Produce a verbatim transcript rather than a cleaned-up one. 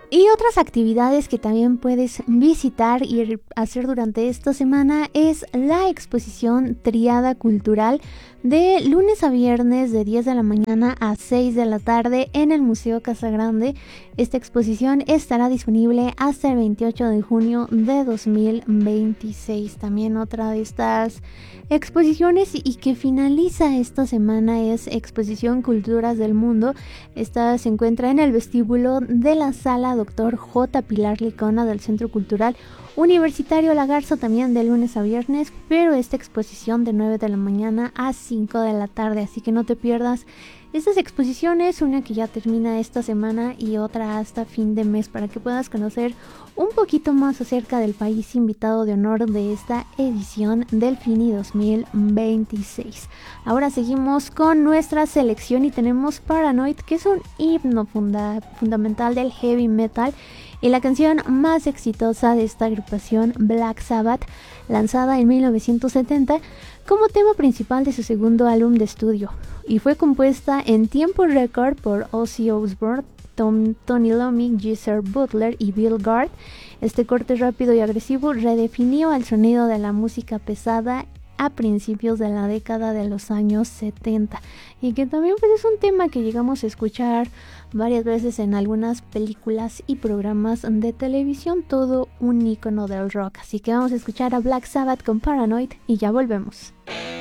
Y otras actividades que también puedes visitar y hacer durante esta semana es la exposición Triada Cultural de lunes a viernes de diez de la mañana a seis de la tarde en el Museo Casa Grande. Esta exposición estará disponible hasta el veintiocho de junio de dos mil veintiséis. También otra de estas exposiciones y que finaliza esta semana es Exposición Culturas del Mundo. Esta se encuentra en el vestíbulo de la Sala Doctor J. Pilar Licona del Centro Cultural Universitario La Garza, también de lunes a viernes, pero esta exposición de nueve de la mañana a cinco de la tarde, así que no te pierdas estas exposiciones, una que ya termina esta semana y otra hasta fin de mes, para que puedas conocer un poquito más acerca del país invitado de honor de esta edición del FINI dos mil veintiséis. Ahora seguimos con nuestra selección y tenemos Paranoid, que es un himno funda- fundamental del heavy metal y la canción más exitosa de esta agrupación, Black Sabbath, lanzada en mil novecientos setenta como tema principal de su segundo álbum de estudio, y fue compuesta en tiempo récord por Ozzy Osbourne, Tom, Tony Iommi, Geezer Butler y Bill Gard. Este corte rápido y agresivo redefinió el sonido de la música pesada a principios de la década de los años setenta, y que también pues, es un tema que llegamos a escuchar varias veces en algunas películas y programas de televisión, todo un icono del rock. Así que vamos a escuchar a Black Sabbath con Paranoid y ya volvemos.